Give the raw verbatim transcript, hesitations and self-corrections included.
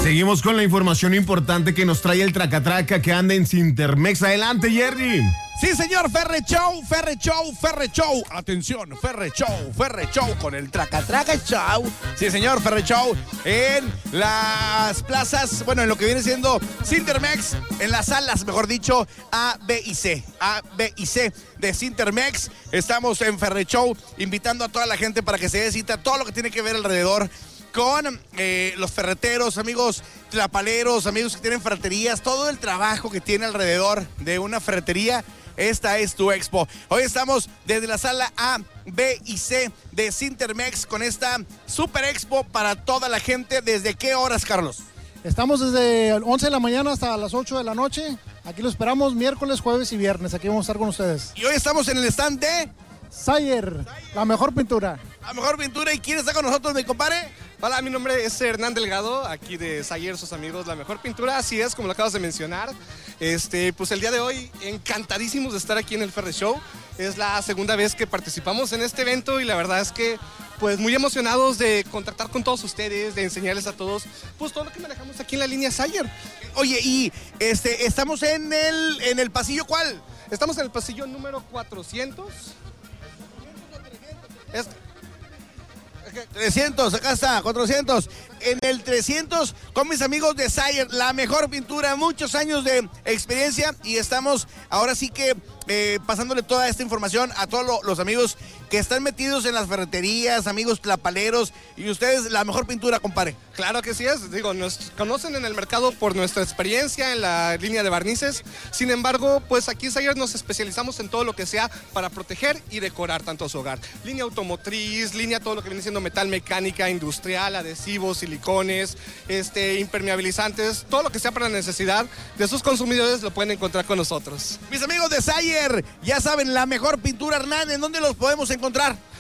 Seguimos con la información importante que nos trae el Tracatraca que anda en Cintermex. Adelante, Jerry. Sí, señor, Ferre Show, Ferre Show, Ferre Show. Atención, Ferre Show, Ferre Show con el Tracatraca Show. Sí, señor, Ferre Show en las plazas, bueno, en lo que viene siendo Cintermex, en las salas, mejor dicho, A, B y C. A, B y C de Cintermex. Estamos en Ferre Show invitando a toda la gente para que se dé cita, todo lo que tiene que ver alrededor con eh, los ferreteros, amigos tlapaleros, amigos que tienen ferreterías, todo el trabajo que tiene alrededor de una ferretería. Esta es tu expo. Hoy estamos desde la sala A, B y C de Cintermex con esta super expo para toda la gente. ¿Desde qué horas, Carlos? Estamos desde once de la mañana hasta las ocho de la noche. Aquí lo esperamos miércoles, jueves y viernes. Aquí vamos a estar con ustedes. Y hoy estamos en el stand de Sayer, la mejor pintura. La mejor pintura. ¿Y quién está con nosotros, mi compadre? Hola, mi nombre es Hernán Delgado, aquí de Sayer, sus amigos, la mejor pintura, así es, como lo acabas de mencionar. Este, pues el día de hoy, encantadísimos de estar aquí en el Ferre Show. Es la segunda vez que participamos en este evento y la verdad es que, pues muy emocionados de contactar con todos ustedes, de enseñarles a todos, pues todo lo que manejamos aquí en la línea Sayer. Oye, y este, estamos en el, en el pasillo, ¿cuál? Estamos en el pasillo número cuatrocientos. Es... trescientos, acá está, cuatrocientos. En el trescientos, con mis amigos de Sayer, la mejor pintura, muchos años de experiencia y estamos ahora sí que eh, pasándole toda esta información a todos lo, los amigos que están metidos en las ferreterías, amigos tlapaleros, y ustedes la mejor pintura, compadre. Claro que sí es, digo, nos conocen en el mercado por nuestra experiencia en la línea de barnices, sin embargo, pues aquí en Sayer nos especializamos en todo lo que sea para proteger y decorar tanto su hogar. Línea automotriz, línea todo lo que viene siendo metal, mecánica, industrial, adhesivos, silicones, este, impermeabilizantes, todo lo que sea para la necesidad de sus consumidores lo pueden encontrar con nosotros. Mis amigos de Sayer, ya saben, la mejor pintura, Hernán, ¿en dónde los podemos encontrar?